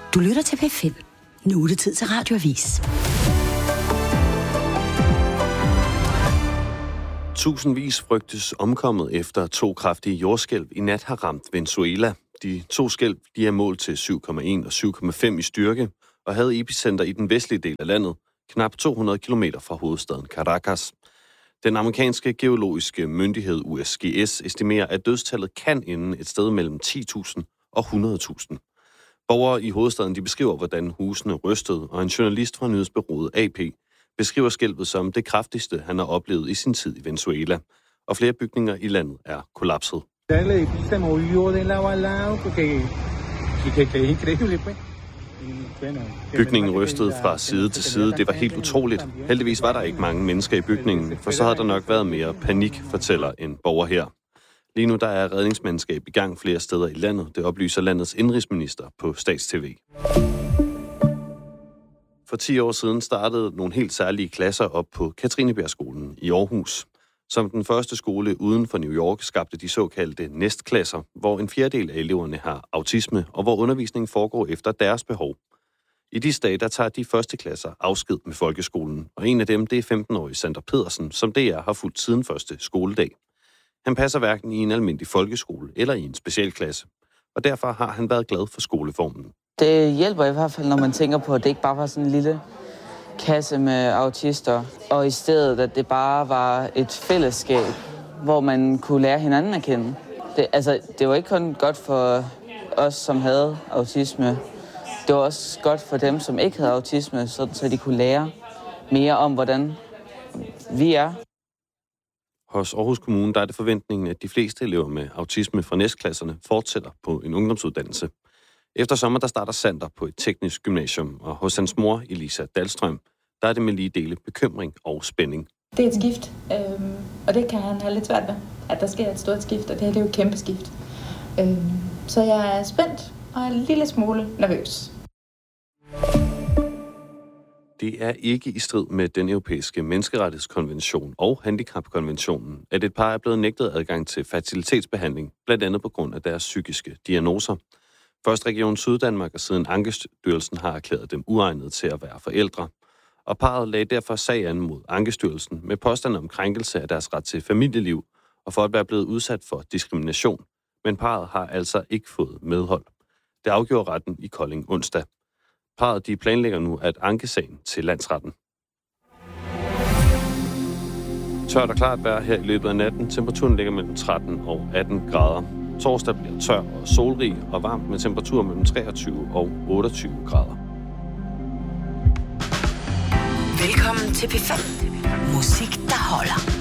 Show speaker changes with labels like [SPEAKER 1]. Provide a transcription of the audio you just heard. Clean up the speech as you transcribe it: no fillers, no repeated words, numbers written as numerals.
[SPEAKER 1] Du lytter til P5. Nu er det tid til Radioavis.
[SPEAKER 2] Tusindvis frygtes omkommet efter 2 kraftige jordskælv i nat har ramt Venezuela. De 2 skælv er målt til 7,1 og 7,5 i styrke og havde epicenter i den vestlige del af landet, knap 200 km fra hovedstaden Caracas. Den amerikanske geologiske myndighed USGS estimerer, at dødstallet kan ende et sted mellem 10.000 og 100.000. Borgere i hovedstaden de beskriver, hvordan husene rystede, og en journalist fra nyhedsbureauet AP beskriver skælvet som det kraftigste, han har oplevet i sin tid i Venezuela, og flere bygninger i landet er kollapset. Bygningen rystede fra side til side. Det var helt utroligt. Heldigvis var der ikke mange mennesker i bygningen, for så havde der nok været mere panik, fortæller en borger her. Lige nu der er redningsmandskab i gang flere steder i landet. Det oplyser landets indenrigsminister på Stats-TV. For 10 år siden startede nogle helt særlige klasser op på Katrinebjergskolen i Aarhus. Som den første skole uden for New York skabte de såkaldte nestklasser, hvor en fjerdedel af eleverne har autisme, og hvor undervisningen foregår efter deres behov. I disse dage, der tager de første klasser afsked med folkeskolen, og en af dem, det er 15-årige Sander Pedersen, som DR har fulgt siden første skoledag. Han passer hverken i en almindelig folkeskole eller i en specialklasse, og derfor har han været glad for skoleformen.
[SPEAKER 3] Det hjælper i hvert fald, når man tænker på, at det ikke bare var sådan en lille kasse med autister, og i stedet, at det bare var et fællesskab, hvor man kunne lære hinanden at kende. Det var ikke kun godt for os, som havde autisme. Det var også godt for dem, som ikke havde autisme, så de kunne lære mere om, hvordan vi er.
[SPEAKER 2] Hos Aarhus Kommune der er det forventningen, at de fleste elever med autisme fra næstklasserne fortsætter på en ungdomsuddannelse. Efter sommer der starter Sander på et teknisk gymnasium, og hos hans mor, Elisa Dahlstrøm, der er det med lige dele bekymring og spænding.
[SPEAKER 4] Det er et skift, og det kan han have lidt svært ved, at der sker et stort skift, og det her det er jo et kæmpe skift. Så jeg er spændt og en lille smule nervøs.
[SPEAKER 2] Det er ikke i strid med den europæiske menneskerettighedskonvention og handicapkonventionen, at et par er blevet nægtet adgang til fertilitetsbehandling, blandt andet på grund af deres psykiske diagnoser. Først Region Syddanmark og siden Ankestyrelsen har erklæret dem uegnet til at være forældre. Og parret lagde derfor sag an mod Ankestyrelsen med påstand om krænkelse af deres ret til familieliv og for at være blevet udsat for diskrimination. Men parret har altså ikke fået medhold. Det afgjorde retten i Kolding onsdag. Parret de planlægger nu at anke sagen til landsretten. Tørt og klart vejr her i løbet af natten. Temperaturen ligger mellem 13 og 18 grader. Torsdag bliver tør og solrig og varmt med temperaturer mellem 23 og 28 grader.
[SPEAKER 1] Velkommen til P5. Musik, der holder.